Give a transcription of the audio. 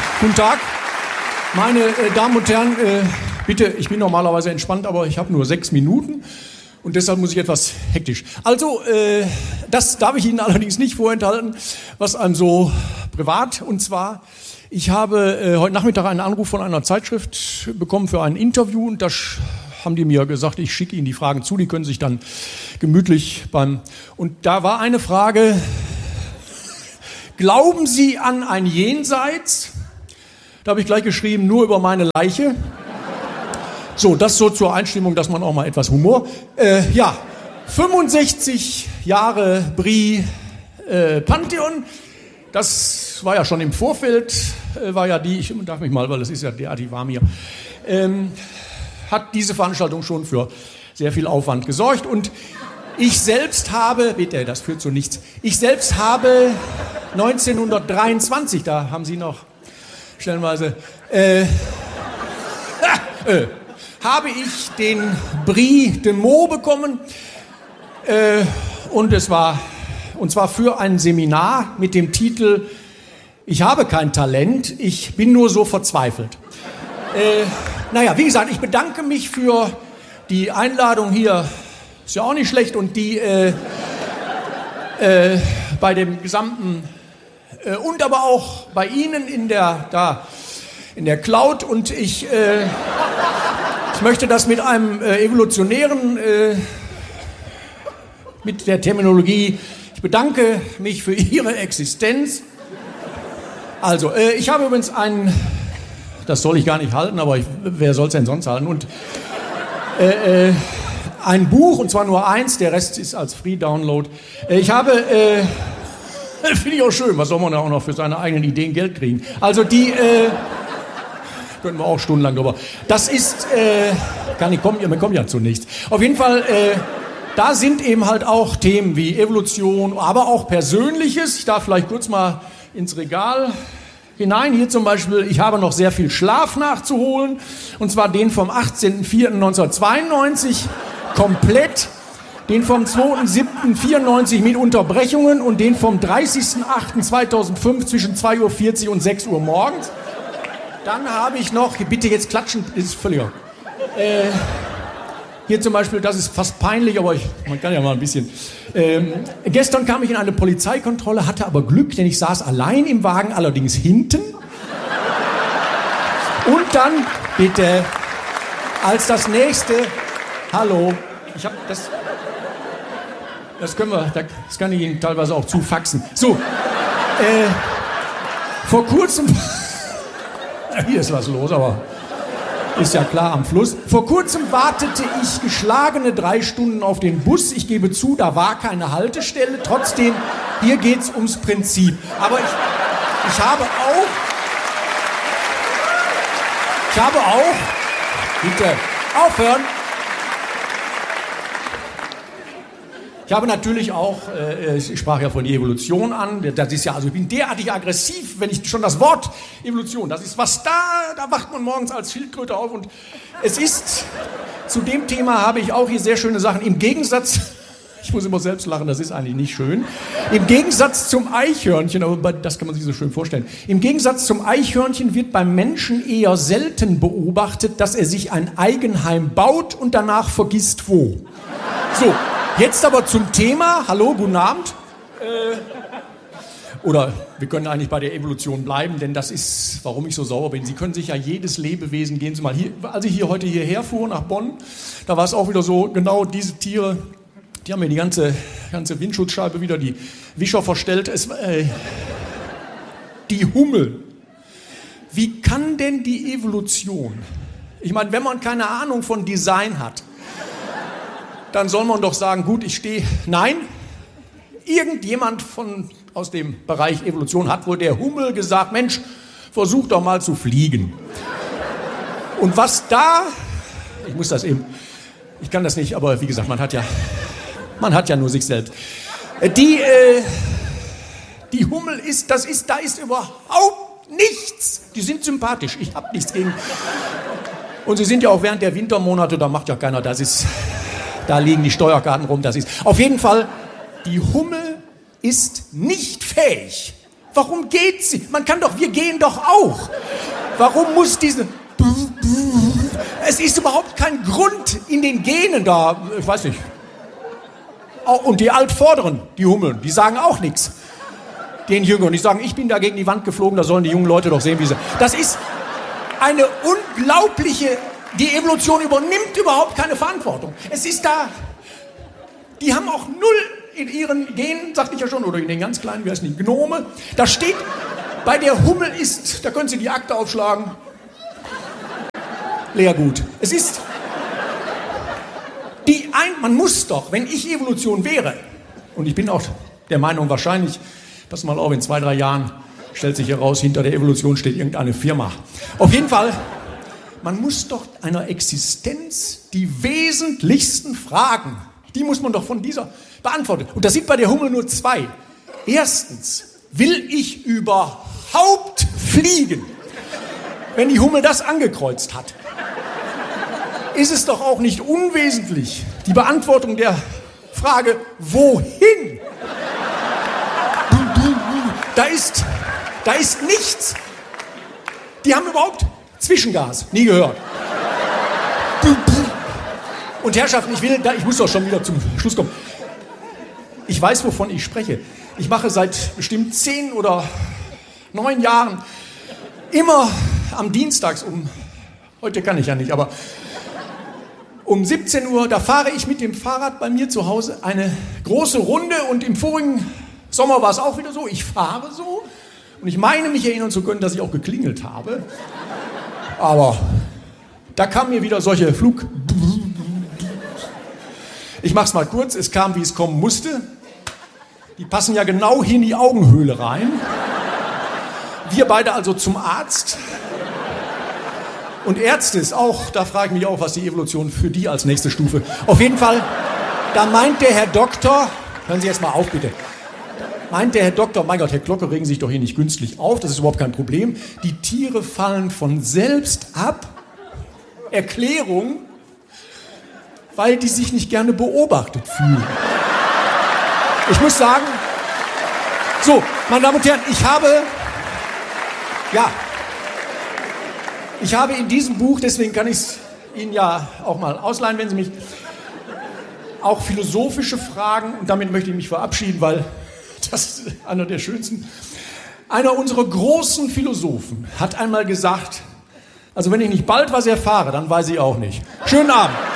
Guten Tag, meine Damen und Herren, bitte, ich bin normalerweise entspannt, aber ich habe nur 6 Minuten und deshalb muss ich etwas hektisch. Also, das darf ich Ihnen allerdings nicht vorenthalten, was einem so privat, und zwar, ich habe heute Nachmittag einen Anruf von einer Zeitschrift bekommen für ein Interview und da haben die mir gesagt, ich schicke Ihnen die Fragen zu, die können sich dann gemütlich und da war eine Frage: Glauben Sie an ein Jenseits? Da habe ich gleich geschrieben, nur über meine Leiche. So, das so zur Einstimmung, dass man auch mal etwas Humor. 65 Jahre Brie Pantheon, das war ja schon im Vorfeld, ich darf mich mal, weil das ist ja derartig warm hier, hat diese Veranstaltung schon für sehr viel Aufwand gesorgt und ich selbst habe, bitte, das führt zu nichts, 1923, da haben Sie noch stellenweise, habe ich den Prix de Meaux bekommen und zwar für ein Seminar mit dem Titel Ich habe kein Talent, ich bin nur so verzweifelt. Wie gesagt, ich bedanke mich für die Einladung hier, ist ja auch nicht schlecht, und die bei dem gesamten und aber auch bei Ihnen in der Cloud, und ich möchte das mit einem evolutionären, mit der Terminologie, ich bedanke mich für Ihre Existenz. Also, ich habe übrigens das soll ich gar nicht halten, aber wer soll es denn sonst halten, und ein Buch, und zwar nur eins, der Rest ist als Free-Download. Ich habe, finde ich auch schön, was soll man da auch noch für seine eigenen Ideen Geld kriegen? Also die, können wir auch stundenlang drüber. Das ist, man kommt ja zu nichts. Auf jeden Fall, da sind eben halt auch Themen wie Evolution, aber auch Persönliches. Ich darf vielleicht kurz mal ins Regal hinein. Hier zum Beispiel, ich habe noch sehr viel Schlaf nachzuholen. Und zwar den vom 18.04.1992 komplett, den vom 2.07.94 mit Unterbrechungen und den vom 30.08.2005 zwischen 2.40 Uhr und 6 Uhr morgens. Dann habe ich noch, bitte jetzt klatschen, das ist völlig. Hier zum Beispiel, das ist fast peinlich, aber man kann ja mal ein bisschen. Gestern kam ich in eine Polizeikontrolle, hatte aber Glück, denn ich saß allein im Wagen, allerdings hinten. Und dann, bitte, als das nächste, hallo, ich habe das kann ich Ihnen teilweise auch zufaxen. So, vor kurzem, hier ist was los, aber ist ja klar am Fluss. Vor kurzem wartete ich geschlagene 3 Stunden auf den Bus. Ich gebe zu, da war keine Haltestelle. Trotzdem, hier geht's ums Prinzip. Aber ich habe auch, bitte aufhören. Ich habe natürlich auch, ich sprach ja von die Evolution an, das ist ja, also ich bin derartig aggressiv, wenn ich schon das Wort Evolution, das ist was da wacht man morgens als Schildkröte auf, und es ist, zu dem Thema habe ich auch hier sehr schöne Sachen, im Gegensatz, ich muss immer selbst lachen, das ist eigentlich nicht schön, im Gegensatz zum Eichhörnchen, aber das kann man sich so schön vorstellen, im Gegensatz zum Eichhörnchen wird beim Menschen eher selten beobachtet, dass er sich ein Eigenheim baut und danach vergisst wo. So. Jetzt aber zum Thema. Hallo, guten Abend. Oder wir können eigentlich bei der Evolution bleiben, denn das ist, warum ich so sauer bin. Sie können sich ja jedes Lebewesen, gehen Sie mal hier, als ich heute hierher fuhr nach Bonn, da war es auch wieder so, genau diese Tiere, die haben mir die ganze Windschutzscheibe wieder die Wischer verstellt. Die Hummel. Wie kann denn die Evolution, ich meine, wenn man keine Ahnung von Design hat, dann soll man doch sagen, gut, nein, irgendjemand aus dem Bereich Evolution hat wohl der Hummel gesagt, Mensch, versuch doch mal zu fliegen. Und was da, ich kann das nicht, aber wie gesagt, man hat ja nur sich selbst. Die Hummel da ist überhaupt nichts. Die sind sympathisch, ich habe nichts gegen. Und sie sind ja auch während der Wintermonate, da macht ja keiner, da liegen die Steuerkarten rum, auf jeden Fall, die Hummel ist nicht fähig, Warum geht sie? Wir gehen doch auch. Warum muss diese... Es ist überhaupt kein Grund in den Genen da, ich weiß nicht. Und die Altvorderen, die Hummeln, die sagen auch nichts. Den Jüngeren, die sagen, ich bin da gegen die Wand geflogen, da sollen die jungen Leute doch sehen, wie sie... Das ist eine unglaubliche... Die Evolution übernimmt überhaupt keine Verantwortung. Es ist da... Die haben auch null in ihren Genen, sagte ich ja schon, oder in den ganz kleinen, wie heißen die, Gnome. Da steht, bei der Hummel ist, da können Sie die Akte aufschlagen, Lehrgut. Es ist... Man muss doch, wenn ich Evolution wäre, und ich bin auch der Meinung wahrscheinlich, pass mal auf, in 2-3 Jahren stellt sich heraus, hinter der Evolution steht irgendeine Firma. Auf jeden Fall, man muss doch einer Existenz die wesentlichsten Fragen, die muss man doch von dieser beantworten. Und das sind bei der Hummel nur 2. Erstens, will ich überhaupt fliegen? Wenn die Hummel das angekreuzt hat, ist es doch auch nicht unwesentlich, die Beantwortung der Frage, wohin? Da ist nichts. Die haben überhaupt Zwischengas, nie gehört. Und Herrschaften, ich muss doch schon wieder zum Schluss kommen. Ich weiß, wovon ich spreche. Ich mache seit bestimmt 10 oder 9 Jahren immer am Dienstags heute kann ich ja nicht, aber um 17 Uhr, da fahre ich mit dem Fahrrad bei mir zu Hause eine große Runde und im vorigen Sommer war es auch wieder so, ich fahre so und ich meine mich erinnern zu können, dass ich auch geklingelt habe, aber da kamen mir wieder solche Ich mach's mal kurz, es kam, wie es kommen musste. Die passen ja genau hier in die Augenhöhle rein. Wir beide also zum Arzt. Und Ärzte ist auch, da frage ich mich auch, was die Evolution für die als nächste Stufe. Auf jeden Fall, da meint der Herr Doktor, hören Sie jetzt mal auf bitte, meint der Herr Doktor, mein Gott, Herr Glocke, regen Sie sich doch hier nicht künstlich auf, das ist überhaupt kein Problem. Die Tiere fallen von selbst ab. Erklärung, weil die sich nicht gerne beobachtet fühlen. Ich muss sagen, so, meine Damen und Herren, ich habe in diesem Buch, deswegen kann ich es Ihnen ja auch mal ausleihen, wenn Sie mich, auch philosophische Fragen, und damit möchte ich mich verabschieden, weil das ist einer der schönsten. Einer unserer großen Philosophen hat einmal gesagt, also wenn ich nicht bald was erfahre, dann weiß ich auch nicht. Schönen Abend.